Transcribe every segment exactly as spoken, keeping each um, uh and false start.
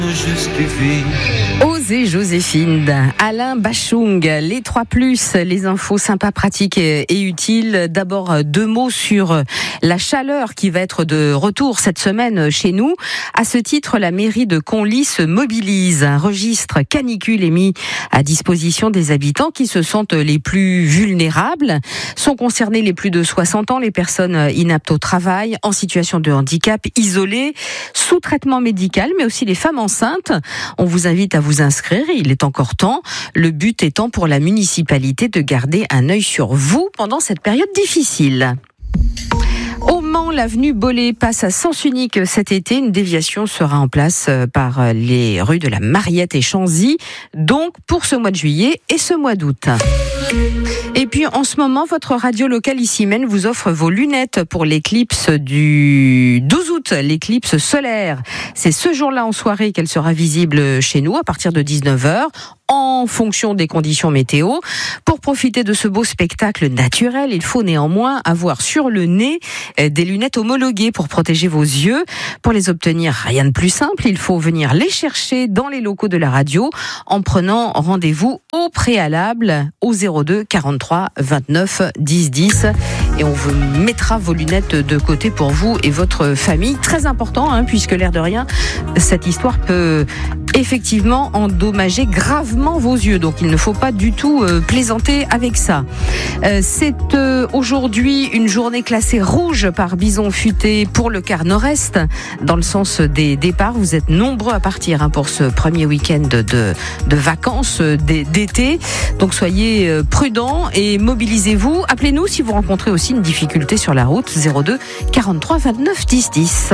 Osez Joséphine, Alain Bachung, les trois plus, les infos sympas, pratiques et, et utiles. D'abord, deux mots sur la chaleur qui va être de retour cette semaine chez nous. À ce titre, la mairie de Conly se mobilise. Un registre canicule est mis à disposition des habitants qui se sentent les plus vulnérables. Sont concernés les plus de soixante ans, les personnes inaptes au travail, en situation de handicap, isolées, sous traitement médical, mais aussi les femmes enceintes. On vous invite à vous inscrire, il est encore temps. Le but étant pour la municipalité de garder un œil sur vous pendant cette période difficile. Au Mans, l'avenue Bollé passe à sens unique cet été. Une déviation sera en place par les rues de la Mariette et Chanzy, donc pour ce mois de juillet et ce mois d'août. Et puis en ce moment, votre radio locale ici même vous offre vos lunettes pour l'éclipse du douze août, l'éclipse solaire. C'est ce jour-là en soirée qu'elle sera visible chez nous à partir de dix-neuf heures. En fonction des conditions météo. Pour profiter de ce beau spectacle naturel, il faut néanmoins avoir sur le nez des lunettes homologuées pour protéger vos yeux. Pour les obtenir, rien de plus simple, il faut venir les chercher dans les locaux de la radio en prenant rendez-vous au préalable au zéro deux quarante-trois vingt-neuf dix dix et on vous mettra vos lunettes de côté pour vous et votre famille. Très important, hein, puisque l'air de rien, cette histoire peut effectivement endommager gravement vos yeux, donc il ne faut pas du tout euh, plaisanter avec ça. Euh, c'est euh, aujourd'hui une journée classée rouge par Bison Futé pour le quart nord-est, dans le sens des départs. Vous êtes nombreux à partir hein, pour ce premier week-end de, de vacances euh, d'été, donc soyez euh, prudents et mobilisez-vous. Appelez-nous si vous rencontrez aussi une difficulté sur la route, zéro deux quarante-trois vingt-neuf dix dix.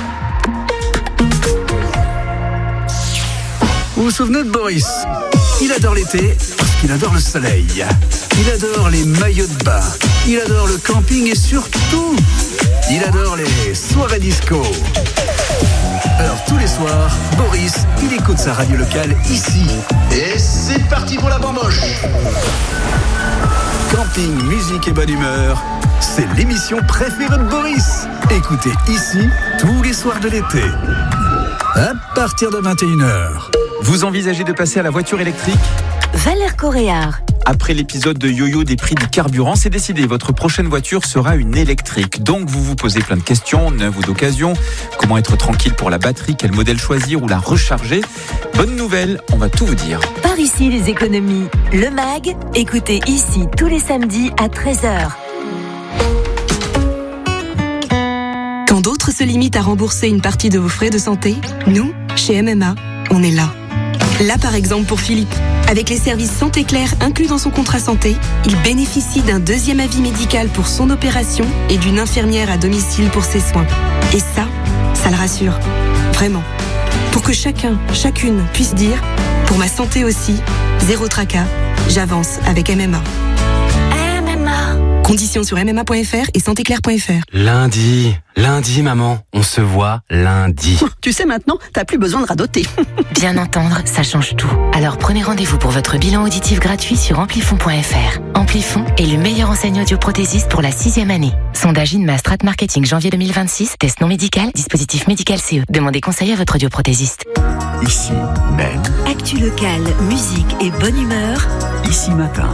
Vous vous souvenez de Boris ? Il adore l'été parce qu'il adore le soleil. Il adore les maillots de bain. Il adore le camping et surtout, il adore les soirées disco. Alors tous les soirs, Boris, il écoute sa radio locale ici. Et c'est parti pour la bamboche. Camping, musique et bonne humeur, c'est l'émission préférée de Boris. Écoutez ici tous les soirs de l'été. À partir de vingt et une heures. Vous envisagez de passer à la voiture électrique ? Valère Coréard. Après l'épisode de yo-yo des prix du carburant, c'est décidé, votre prochaine voiture sera une électrique. Donc vous vous posez plein de questions, neuves ou d'occasion. Comment être tranquille pour la batterie, quel modèle choisir ou la recharger ? Bonne nouvelle, on va tout vous dire. Par ici les économies. Le MAG, écoutez ici tous les samedis à treize heures. Quand d'autres se limitent à rembourser une partie de vos frais de santé, nous, chez M M A, on est là. Là par exemple pour Philippe. Avec les services Santé Claire inclus dans son contrat santé, il bénéficie d'un deuxième avis médical pour son opération et d'une infirmière à domicile pour ses soins. Et ça, ça le rassure. Vraiment. Pour que chacun, chacune puisse dire « Pour ma santé aussi, zéro tracas, j'avance avec M M A ». M M A. Conditions sur m m a point f r et santé claire point f r. Lundi, lundi maman, on se voit lundi. Tu sais maintenant, t'as plus besoin de radoter. Bien entendre, ça change tout. Alors prenez rendez-vous pour votre bilan auditif gratuit sur amplifon point f r. Amplifon est le meilleur enseigne audioprothésiste pour la sixième année. Sondage INMA Strat Marketing janvier deux mille vingt-six, test non médical, dispositif médical C E. Demandez conseil à votre audioprothésiste. Ici même. Actu locale, musique et bonne humeur. Ici matin.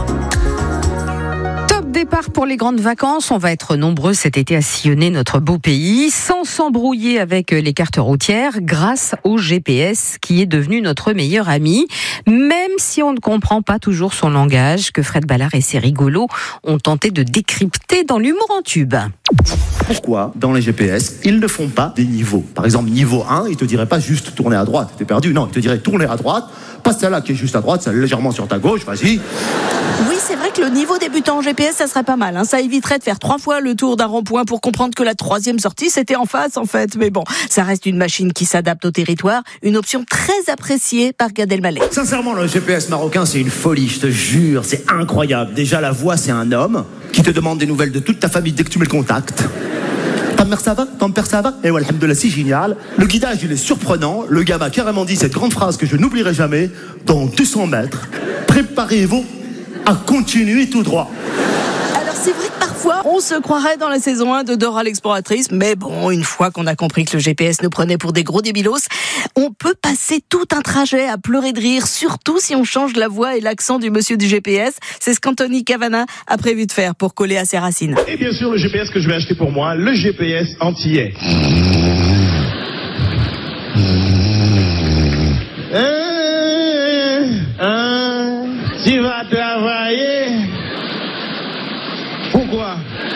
Départ pour les grandes vacances, on va être nombreux cet été à sillonner notre beau pays sans s'embrouiller avec les cartes routières grâce au G P S qui est devenu notre meilleur ami, même si on ne comprend pas toujours son langage que Fred Ballard et ses rigolos ont tenté de décrypter dans l'humour en tube. Pourquoi, dans les G P S, ils ne font pas des niveaux ? Par exemple, niveau un, ils te diraient pas juste tourner à droite, t'es perdu. Non, ils te diraient tourner à droite, pas celle-là qui est juste à droite, celle légèrement sur ta gauche, vas-y. Oui, c'est vrai que le niveau débutant en G P S, ça serait pas mal. Hein. Ça éviterait de faire trois fois le tour d'un rond-point pour comprendre que la troisième sortie, c'était en face, en fait. Mais bon, ça reste une machine qui s'adapte au territoire, une option très appréciée par Gad Elmaleh. Sincèrement, le G P S marocain, c'est une folie, je te jure, c'est incroyable. Déjà, la voix, c'est un homme qui te demande des nouvelles de toute ta famille dès que tu mets le contact. Ta mère ça va ? Ton père ça va ? Et ouais, alhamdoulilah, c'est génial. Le guidage, il est surprenant. Le gars m'a carrément dit cette grande phrase que je n'oublierai jamais. Dans deux cents mètres, préparez-vous à continuer tout droit. Alors c'est vrai que parfois, on se croirait dans la saison un de Dora l'exploratrice, mais bon, une fois qu'on a compris que le G P S nous prenait pour des gros débilos, on peut passer tout un trajet à pleurer de rire, surtout si on change la voix et l'accent du monsieur du G P S. C'est ce qu'Anthony Cavana a prévu de faire pour coller à ses racines. Et bien sûr, le G P S que je vais acheter pour moi, le G P S antillais. Hein, hein, tu vas travailler. Pourquoi?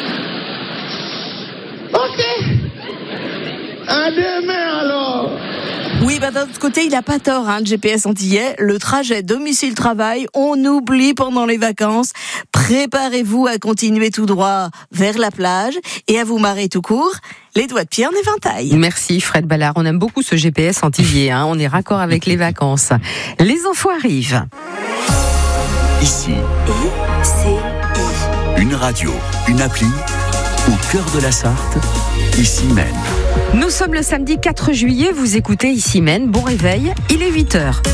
Ok. À demain alors. Oui, bah d'un autre côté, il a pas tort, hein, le G P S antillais. Le trajet domicile-travail, on oublie pendant les vacances. Préparez-vous à continuer tout droit vers la plage et à vous marrer tout court. Les doigts de pied en éventail. Merci Fred Ballard. On aime beaucoup ce G P S antillais. Hein. On est raccord avec les vacances. Les infos arrivent. Ici, I C I. une radio, une appli, au cœur de la Sarthe, ici même. Nous sommes le samedi quatre juillet. Vous écoutez Ici Maine. Bon réveil. Il est huit heures.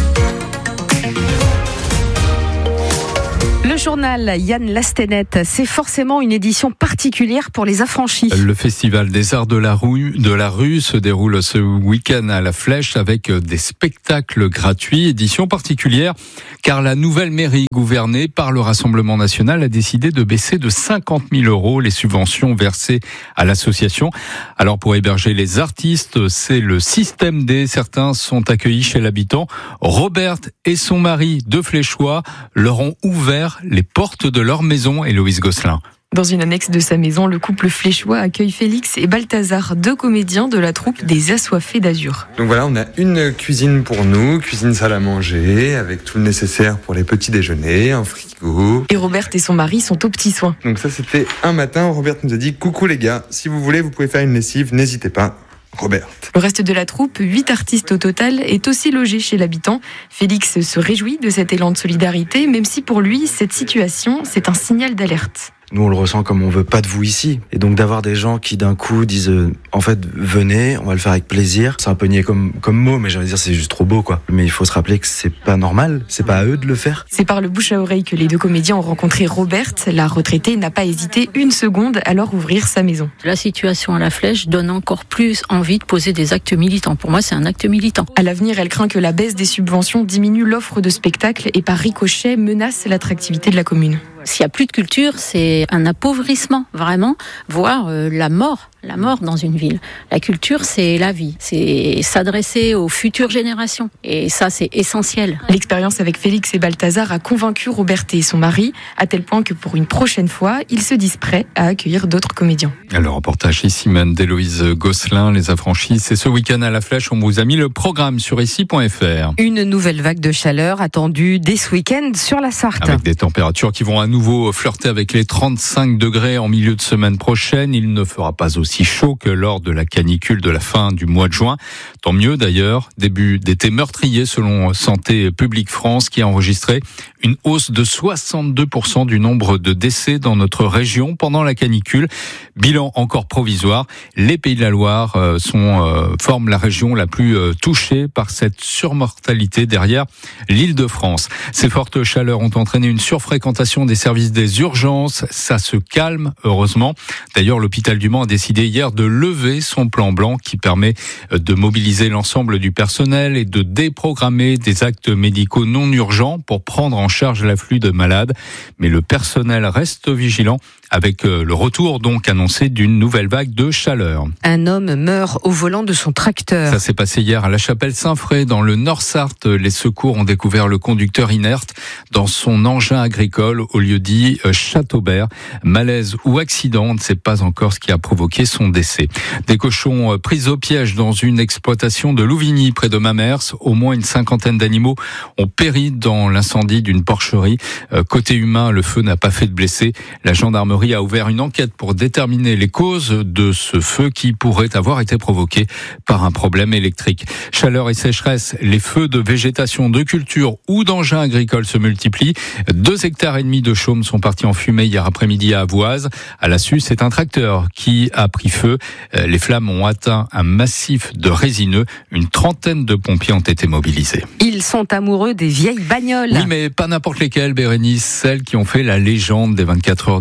Le journal Yann Lastenette, c'est forcément une édition particulière pour les affranchis. Le festival des arts de la rue, de la rue se déroule ce week-end à la Flèche avec des spectacles gratuits. Édition particulière car la nouvelle mairie gouvernée par le Rassemblement national a décidé de baisser de cinquante mille euros les subventions versées à l'association. Alors pour héberger les artistes, c'est le système D. Certains sont accueillis chez l'habitant. Robert et son mari, deux Fléchois, leur ont ouvert les portes de leur maison. Héloïse Gosselin. Dans une annexe de sa maison, le couple Fléchois accueille Félix et Balthazar, deux comédiens de la troupe des Assoiffés d'Azur. Donc voilà, on a une cuisine pour nous, cuisine salle à manger, avec tout le nécessaire pour les petits déjeuners, un frigo. Et Robert et son mari sont aux petits soins. Donc ça, c'était un matin, Robert nous a dit « Coucou les gars, si vous voulez, vous pouvez faire une lessive, n'hésitez pas. » Robert. Le reste de la troupe, huit artistes au total, est aussi logé chez l'habitant. Félix se réjouit de cet élan de solidarité, même si pour lui, cette situation, c'est un signal d'alerte. Nous, on le ressent comme on veut pas de vous ici. Et donc d'avoir des gens qui d'un coup disent euh, en fait, venez, on va le faire avec plaisir. C'est un peu niais comme, comme mot, mais j'ai envie de dire c'est juste trop beau, quoi. Mais il faut se rappeler que c'est pas normal, c'est pas à eux de le faire. C'est par le bouche à oreille que les deux comédiens ont rencontré Robert. La retraitée n'a pas hésité une seconde à leur ouvrir sa maison. La situation à la Flèche donne encore plus envie de poser des actes militants. Pour moi, c'est un acte militant. À l'avenir, elle craint que la baisse des subventions diminue l'offre de spectacles et par ricochet menace l'attractivité de la commune. S'il n'y a plus de culture, c'est un appauvrissement, vraiment, voire euh, la mort, la mort dans une ville. La culture, c'est la vie, c'est s'adresser aux futures générations. Et ça, c'est essentiel. L'expérience avec Félix et Balthazar a convaincu Robert et son mari, à tel point que pour une prochaine fois, ils se disent prêts à accueillir d'autres comédiens. Le reportage ici même d'Héloïse Gosselin, les affranchis, c'est ce week-end à la Flèche. On vous a mis le programme sur ici point f r. Une nouvelle vague de chaleur attendue dès ce week-end sur la Sarthe. Avec des températures qui vont à nouveau flirter avec les trente-cinq degrés en milieu de semaine prochaine. Il ne fera pas aussi chaud que lors de la canicule de la fin du mois de juin. Tant mieux d'ailleurs. Début d'été meurtrier selon Santé publique France qui a enregistré une hausse de soixante-deux pour cent du nombre de décès dans notre région pendant la canicule. Bilan encore provisoire. Les Pays de la Loire euh, sont, euh, forment la région la plus euh, touchée par cette surmortalité derrière l'Île-de-France. Ces fortes chaleurs ont entraîné une surfréquentation des services des urgences. Ça se calme, heureusement. D'ailleurs, l'hôpital du Mans a décidé hier de lever son plan blanc qui permet de mobiliser l'ensemble du personnel et de déprogrammer des actes médicaux non urgents pour prendre en charge l'afflux de malades. Mais le personnel reste vigilant avec le retour donc annoncé d'une nouvelle vague de chaleur. Un homme meurt au volant de son tracteur. Ça s'est passé hier à la Chapelle-Saint-Fré dans le Nord-Sarthe. Les secours ont découvert le conducteur inerte dans son engin agricole au lieu-dit Châteaubert. Malaise ou accident, on ne sait pas encore ce qui a provoqué son décès. Des cochons pris au piège dans une exploitation de Louvigny près de Mamers. Au moins une cinquantaine d'animaux ont péri dans l'incendie d'une porcherie. Côté humain, le feu n'a pas fait de blessés. La gendarmerie a ouvert une enquête pour déterminer les causes de ce feu qui pourrait avoir été provoqué par un problème électrique. Chaleur et sécheresse, les feux de végétation, de culture ou d'engins agricoles se multiplient. Deux hectares et demi de chaume sont partis en fumée hier après-midi à Avoise. À la Suisse, c'est un tracteur qui a pris feu. Les flammes ont atteint un massif de résineux. Une trentaine de pompiers ont été mobilisés. Ils sont amoureux des vieilles bagnoles. Oui, mais pas n'importe lesquelles, Bérénice. Celles qui ont fait la légende des vingt-quatre heures du Mans.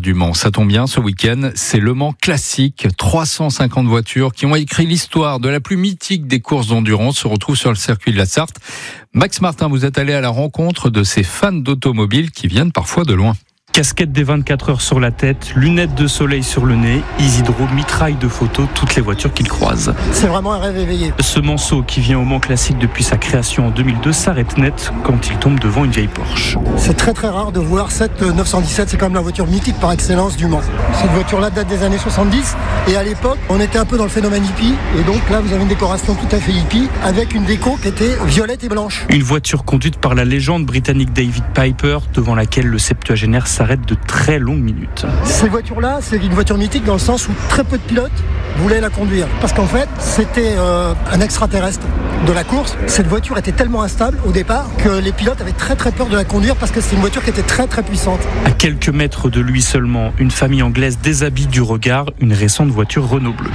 ça tombe bien, ce week-end, c'est Le Mans classique. trois cent cinquante voitures qui ont écrit l'histoire de la plus mythique des courses d'endurance se retrouvent sur le circuit de la Sarthe. Max Martin, vous êtes allé à la rencontre de ces fans d'automobiles qui viennent parfois de loin. Casquette des vingt-quatre heures sur la tête, lunettes de soleil sur le nez, Isidro mitraille de photos toutes les voitures qu'il croise. C'est vraiment un rêve éveillé. Ce Manceau, qui vient au Mans classique depuis sa création en deux mille deux, s'arrête net quand il tombe devant une vieille Porsche. C'est très très rare de voir cette neuf cent dix-sept, c'est quand même la voiture mythique par excellence du Mans. Cette voiture-là date des années soixante-dix et à l'époque, on était un peu dans le phénomène hippie et donc là, vous avez une décoration tout à fait hippie avec une déco qui était violette et blanche. Une voiture conduite par la légende britannique David Piper, devant laquelle le septuagénaire s'arrête de très longues minutes. Cette voiture-là, c'est une voiture mythique dans le sens où très peu de pilotes voulaient la conduire. Parce qu'en fait, c'était euh, un extraterrestre de la course. Cette voiture était tellement instable au départ que les pilotes avaient très très peur de la conduire parce que c'est une voiture qui était très très puissante. À quelques mètres de lui seulement, une famille anglaise déshabille du regard une récente voiture Renault Bleu.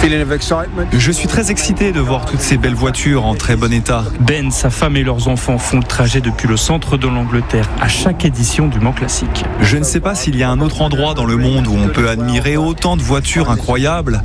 Je suis très excité de voir toutes ces belles voitures en très bon état. Ben, sa femme et leurs enfants font le trajet depuis le centre de l'Angleterre à chaque édition du Mans classique. Je ne sais pas s'il y a un autre endroit dans le monde où on peut admirer autant de voitures incroyables.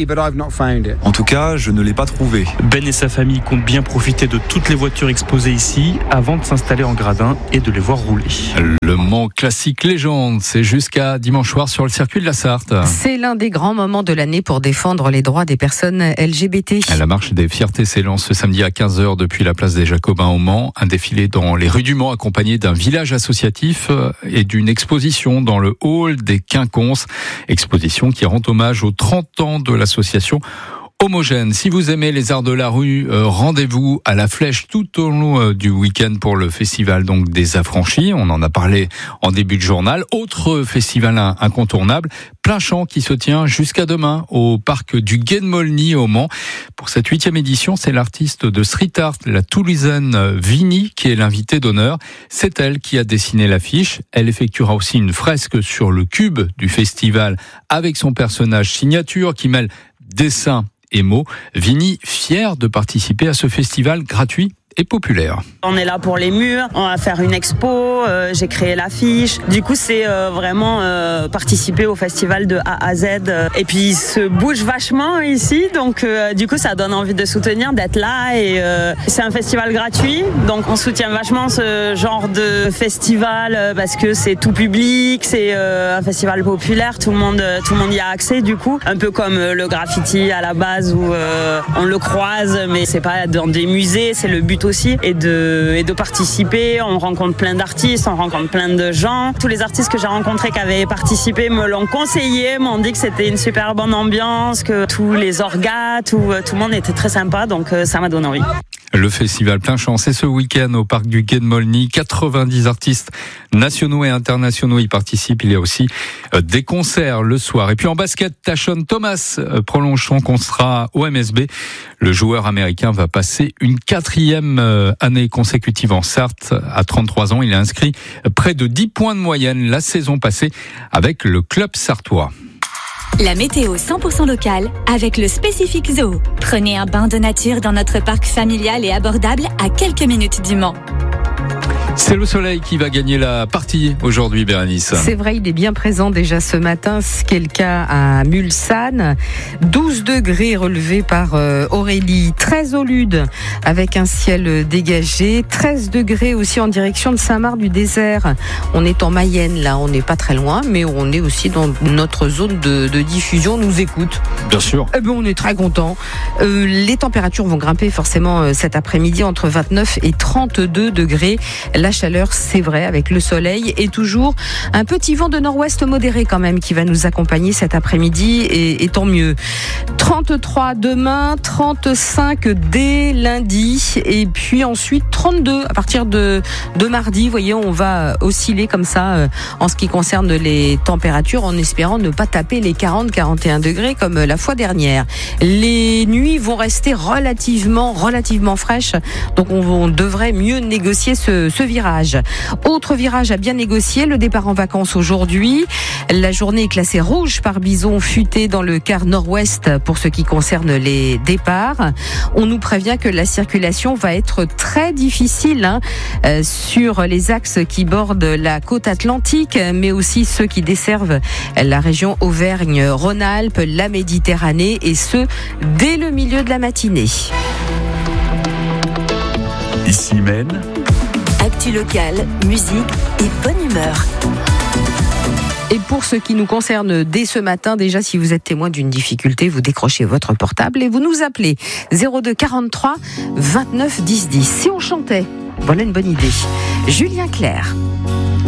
En tout cas, je ne l'ai pas trouvé. Ben et sa famille comptent bien profiter de toutes les voitures exposées ici avant de s'installer en gradin et de les voir rouler. Le Mans classique légende, c'est jusqu'à dimanche soir sur le circuit de la Sarthe. C'est l'un des grands moments de l'année pour défendre les droits des personnes L G B T. La marche des fiertés s'élance ce samedi à quinze heures depuis la place des Jacobins au Mans. Un défilé dans les rues du Mans accompagné d'un village associatif et d'une exposition dans le hall des Quinconces. Exposition qui rend hommage aux trente ans de l'association Homogène. Si vous aimez les arts de la rue, euh, rendez-vous à la Flèche tout au long euh, du week-end pour le festival donc des Affranchis. On en a parlé en début de journal. Autre festival incontournable, Plein Champ, qui se tient jusqu'à demain au parc du Gué de Molny au Mans. Pour cette huitième édition, c'est l'artiste de street art, la Toulousaine Vini, qui est l'invitée d'honneur. C'est elle qui a dessiné l'affiche. Elle effectuera aussi une fresque sur le cube du festival avec son personnage signature qui mêle dessin et mots. Vini, fier de participer à ce festival gratuit et populaire. On est là pour les murs, on va faire une expo, euh, j'ai créé l'affiche. Du coup, c'est euh, vraiment euh, participer au festival de A à Z. Et puis, il se bouge vachement ici, donc euh, du coup, ça donne envie de soutenir, d'être là. Et euh, c'est un festival gratuit, donc on soutient vachement ce genre de festival euh, parce que c'est tout public, c'est euh, un festival populaire, tout le monde, tout le monde y a accès. Du coup, un peu comme euh, le graffiti à la base où euh, on le croise, mais c'est pas dans des musées, c'est le but aussi, et de, et de participer. On rencontre plein d'artistes, on rencontre plein de gens. Tous les artistes que j'ai rencontrés qui avaient participé me l'ont conseillé, m'ont dit que c'était une super bonne ambiance, que tous les orgas, tout, tout le monde était très sympa, donc ça m'a donné envie. Le festival Plein Champ, c'est ce week-end au parc du Gué de Molny. quatre-vingt-dix artistes nationaux et internationaux y participent. Il y a aussi des concerts le soir. Et puis en basket, Tashon Thomas prolonge son contrat au M S B. Le joueur américain va passer une quatrième année consécutive en Sarthe. À trente-trois ans, il a inscrit près de dix points de moyenne la saison passée avec le club sartois. La météo cent pour cent locale avec le Spécifique Zoo. Prenez un bain de nature dans notre parc familial et abordable à quelques minutes du Mans. C'est le soleil qui va gagner la partie aujourd'hui, Bérénice. C'est vrai, il est bien présent déjà ce matin, ce qui est le cas à Mulsanne. douze degrés relevés par Aurélie, treize au Lude avec un ciel dégagé, treize degrés aussi en direction de Saint-Marc-du-Désert. On est en Mayenne là, on n'est pas très loin, mais on est aussi dans notre zone de, de diffusion, on nous écoute. Bien sûr. Eh ben, on est très contents. Euh, les températures vont grimper forcément euh, cet après-midi entre vingt-neuf et trente-deux degrés. La chaleur, c'est vrai, avec le soleil et toujours un petit vent de nord-ouest modéré quand même qui va nous accompagner cet après-midi et, et tant mieux. trente-trois demain, trente-cinq dès lundi et puis ensuite trente-deux à partir de, de mardi. Vous voyez, on va osciller comme ça euh, en ce qui concerne les températures en espérant ne pas taper les quarante à quarante et un degrés comme la fois dernière. Les nuits vont rester relativement, relativement fraîches, donc on, on devrait mieux négocier ce, ce virages. Autre virage à bien négocier, le départ en vacances aujourd'hui. La journée est classée rouge par bison futé dans le quart nord-ouest pour ce qui concerne les départs. On nous prévient que la circulation va être très difficile hein, euh, sur les axes qui bordent la côte atlantique, mais aussi ceux qui desservent la région Auvergne-Rhône-Alpes, la Méditerranée, et ce, dès le milieu de la matinée. Ici Maine. Actu locale, musique et bonne humeur. Et pour ce qui nous concerne dès ce matin, déjà si vous êtes témoin d'une difficulté, vous décrochez votre portable et vous nous appelez zéro deux quarante-trois vingt-neuf dix dix. Si on chantait, voilà une bonne idée. Julien Clerc.